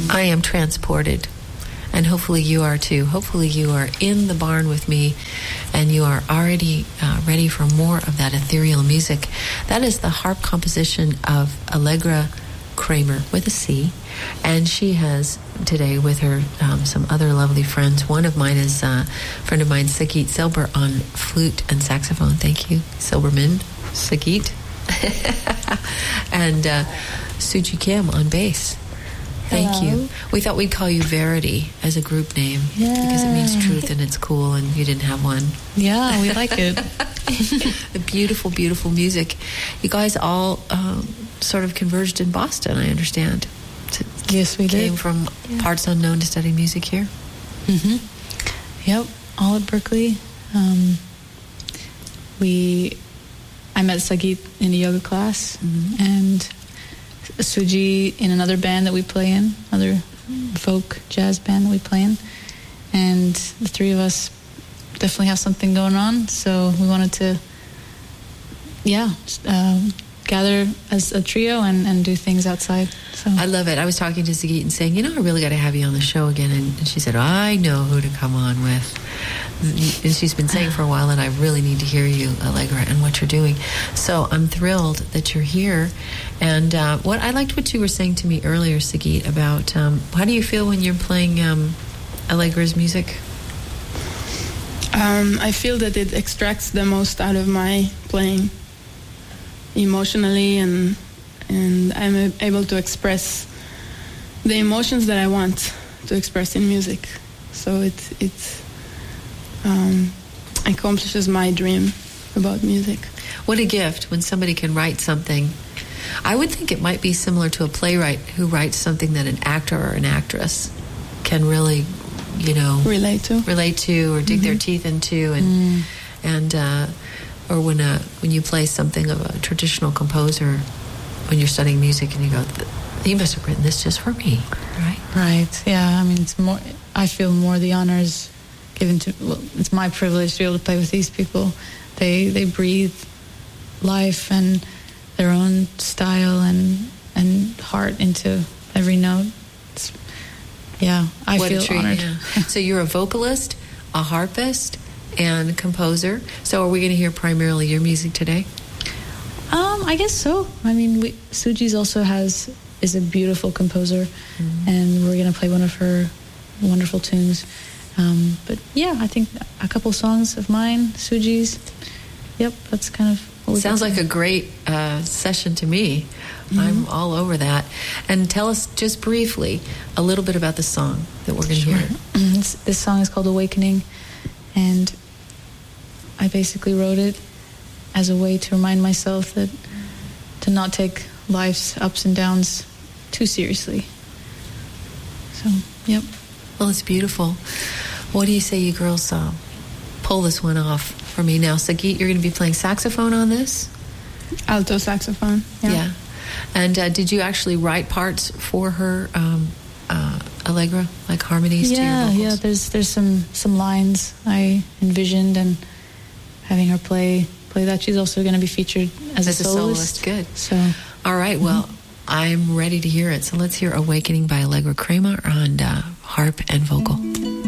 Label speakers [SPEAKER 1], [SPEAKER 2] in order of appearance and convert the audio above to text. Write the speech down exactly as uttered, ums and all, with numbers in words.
[SPEAKER 1] I am transported. And hopefully you are too. Hopefully you are in the barn with me and you are already uh, ready for more of that ethereal music. That is the harp composition of Allegra Kramer with a C. And she has today with her um, some other lovely friends. One of mine is uh, a friend of mine, Sagit Silber, on flute and saxophone. Thank you, Silberman, Sagit. and uh, Suji Kim on bass. Thank
[SPEAKER 2] Hello.
[SPEAKER 1] you. We thought we'd call you Verity as a group name
[SPEAKER 2] Yeah.
[SPEAKER 1] because it means truth and it's cool and you didn't have one.
[SPEAKER 2] Yeah, we like it.
[SPEAKER 1] The beautiful, beautiful music. You guys all um, sort of converged in Boston, I understand. To,
[SPEAKER 2] Yes, we
[SPEAKER 1] came
[SPEAKER 2] did.
[SPEAKER 1] from
[SPEAKER 2] Yeah.
[SPEAKER 1] parts unknown to study music here.
[SPEAKER 2] Mm-hmm. Yep, all at Berkeley. Um, we, I met Sagit in a yoga class,
[SPEAKER 1] Mhm.
[SPEAKER 2] and Suji in another band that we play in, another folk jazz band that we play in, and the three of us definitely have something going on. So we wanted to, yeah, uh, gather as a trio and, and do things outside. So
[SPEAKER 1] I love it. I was talking to Sagit and saying, you know, I really got to have you on the show again. And, and she said, I know who to come on with. And she's been saying for a while, and I really need to hear you, Allegra, and what you're doing. So I'm thrilled that you're here. And uh, what I liked what you were saying to me earlier, Sagit, about um, how do you feel when you're playing um, Allegra's music?
[SPEAKER 3] Um, I feel that it extracts the most out of my playing emotionally, and and I'm a- able to express the emotions that I want to express in music. So it it um, accomplishes my dream about music.
[SPEAKER 1] What a gift when somebody can write something. I would think it might be similar to a playwright who writes something that an actor or an actress can really, you know,
[SPEAKER 3] Relate to.
[SPEAKER 1] relate to or dig their teeth into, and
[SPEAKER 2] Mm.
[SPEAKER 1] and uh, or when a when you play something of a traditional composer when you're studying music and you go, he must have written this just for me, right?
[SPEAKER 2] Right. Yeah. I mean, it's more. I feel more the honor is given to. Well, it's my privilege to be able to play with these people. They they breathe life and their own style and and heart into every note. It's, yeah, I
[SPEAKER 1] What a
[SPEAKER 2] feel
[SPEAKER 1] treat,
[SPEAKER 2] honored.
[SPEAKER 1] yeah. So you're a vocalist, a harpist, and composer. So are we going to hear primarily your music today?
[SPEAKER 2] Um, I guess so. I mean, we, Suji's also has is a beautiful composer, and we're gonna play one of her wonderful tunes. Um, but yeah, I think a couple songs of mine, Suji's. Yep, that's kind of. What we
[SPEAKER 1] Sounds
[SPEAKER 2] got
[SPEAKER 1] like a
[SPEAKER 2] today.
[SPEAKER 1] great uh, session to me. I'm all over that. And tell us just briefly a little bit about the song that we're going to hear.
[SPEAKER 2] This, this song is called Awakening, and I basically wrote it as a way to remind myself that to not take life's ups and downs too seriously. So, yep.
[SPEAKER 1] Well, it's beautiful. What do you say you girls uh, pull this one off for me now? Sagit, you're going to be playing saxophone on this?
[SPEAKER 3] Alto saxophone.
[SPEAKER 1] Yeah. And uh, did you actually write parts for her, um, uh, Allegra, like harmonies
[SPEAKER 2] Yeah,
[SPEAKER 1] to your vocals?
[SPEAKER 2] yeah. There's there's some some lines I envisioned, and having her play play that. She's also going to be featured as,
[SPEAKER 1] As
[SPEAKER 2] a
[SPEAKER 1] a
[SPEAKER 2] soloist.
[SPEAKER 1] soloist, good.
[SPEAKER 2] So
[SPEAKER 1] All right, well, I'm ready to hear it. So let's hear Awakening by Allegra Kramer on uh, harp and vocal.